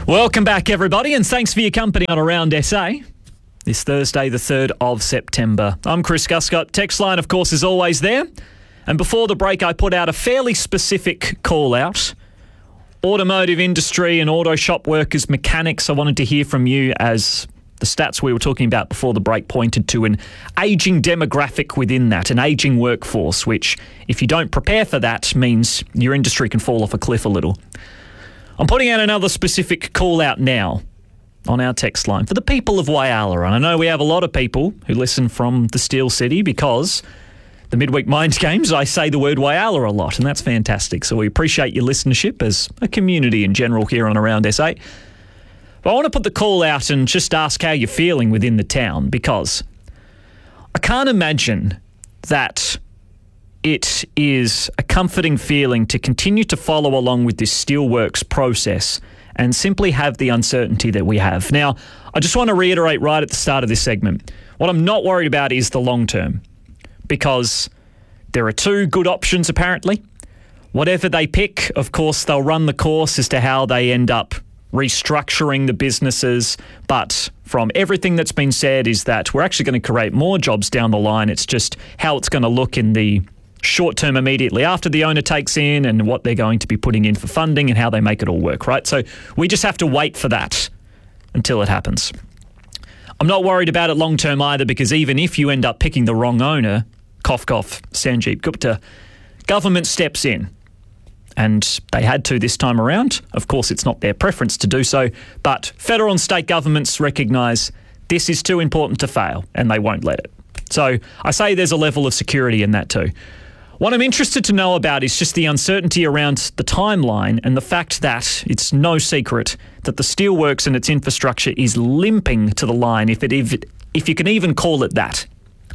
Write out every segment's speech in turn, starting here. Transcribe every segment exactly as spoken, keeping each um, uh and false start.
Welcome back, everybody, and thanks for your company on Around S A. This Thursday, the third of September. I'm Chris Guscott. Text line, of course, is always there. And before the break, I put out a fairly specific call-out. Automotive industry and auto shop workers, mechanics, I wanted to hear from you as the stats we were talking about before the break pointed to an ageing demographic within that, an ageing workforce, which, if you don't prepare for that, means your industry can fall off a cliff a little. I'm putting out another specific call-out now on our text line for the people of Whyalla. And I know we have a lot of people who listen from the Steel City because the Midweek Mind Games, I say the word Whyalla a lot, and that's fantastic. So we appreciate your listenership as a community in general here on Around S A. But I want to put the call out and just ask how you're feeling within the town, because I can't imagine that it is a comforting feeling to continue to follow along with this steelworks process and simply have the uncertainty that we have. Now, I just want to reiterate right at the start of this segment, what I'm not worried about is the long term, because there are two good options apparently. Whatever they pick, of course, they'll run the course as to how they end up restructuring the businesses. But from everything that's been said is that we're actually going to create more jobs down the line. It's just how it's going to look in the short term immediately after the owner takes in and what they're going to be putting in for funding and how they make it all work, right? So we just have to wait for that until it happens. I'm not worried about it long term either, because even if you end up picking the wrong owner, cough cough, Sanjeev Gupta, government steps in. And they had to this time around. Of course, it's not their preference to do so, but federal and state governments recognise this is too important to fail, and they won't let it. So I say there's a level of security in that too. What I'm interested to know about is just the uncertainty around the timeline and the fact that it's no secret that the steelworks and its infrastructure is limping to the line, if it if, if you can even call it that.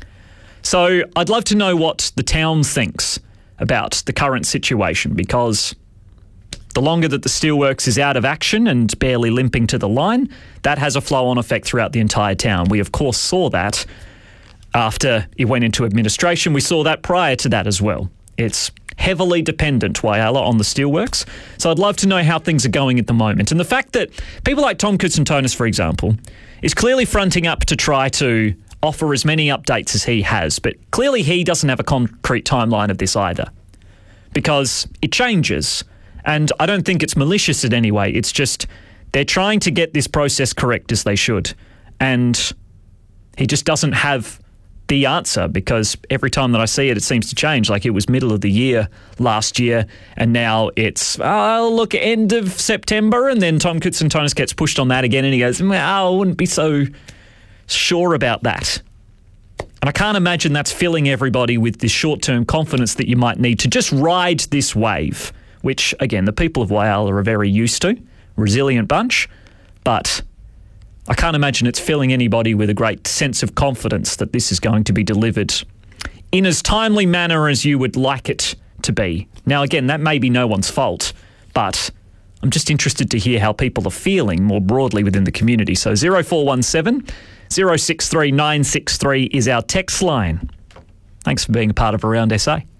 So I'd love to know what the town thinks about the current situation, because the longer that the steelworks is out of action and barely limping to the line, that has a flow-on effect throughout the entire town. We, of course, saw that after it went into administration. We saw that prior to that as well. It's heavily dependent, Whyalla, on the steelworks. So I'd love to know how things are going at the moment. And the fact that people like Tom Koutsantonis, for example, is clearly fronting up to try to offer as many updates as he has, but clearly he doesn't have a concrete timeline of this either, because it changes. And I don't think it's malicious in any way. It's just they're trying to get this process correct as they should. And he just doesn't have the answer, because every time that I see it, it seems to change. Like it was middle of the year last year, and now it's, oh, look, end of September, and then Tom Koutsantonis gets pushed on that again, and he goes, well, I wouldn't be so sure about that. And I can't imagine that's filling everybody with this short-term confidence that you might need to just ride this wave, which, again, the people of Whyalla are very used to, resilient bunch, but I can't imagine it's filling anybody with a great sense of confidence that this is going to be delivered in as timely manner as you would like it to be. Now, again, that may be no one's fault, but I'm just interested to hear how people are feeling more broadly within the community. So zero four one seven, zero six three nine six three is our text line. Thanks for being a part of Around S A.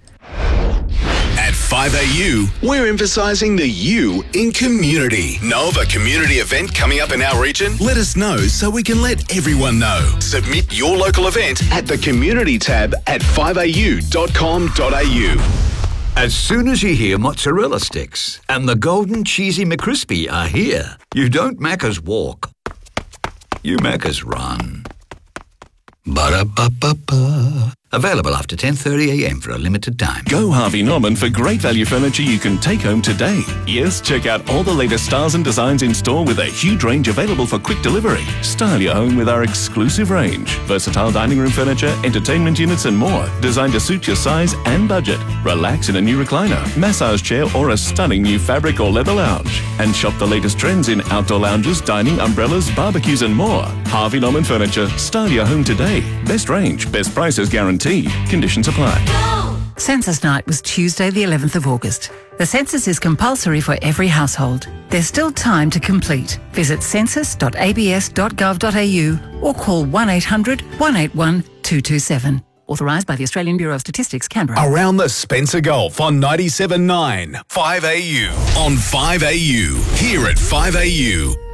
At five A U, we're emphasising the U in community. Know of a community event coming up in our region? Let us know so we can let everyone know. Submit your local event at the community tab at five a u dot com dot a u. As soon as you hear mozzarella sticks and the golden cheesy McCrispy are here, you don't Macca's walk, you Macca's run. Ba-da-ba-ba-ba. Available after ten thirty a m for a limited time. Go Harvey Norman for great value furniture you can take home today. Yes, check out all the latest styles and designs in store with a huge range available for quick delivery. Style your home with our exclusive range. Versatile dining room furniture, entertainment units and more. Designed to suit your size and budget. Relax in a new recliner, massage chair or a stunning new fabric or leather lounge. And shop the latest trends in outdoor lounges, dining, umbrellas, barbecues and more. Harvey Norman Furniture. Style your home today. Best range, best prices guaranteed. Conditions apply. Census Night was Tuesday the eleventh of August. The census is compulsory for every household. There's still time to complete. Visit census dot a b s dot gov dot a u or call one eight hundred one eight one two two seven. Authorised by the Australian Bureau of Statistics, Canberra. Around the Spencer Gulf on ninety-seven point nine. five A U. On five A U. Here at five A U.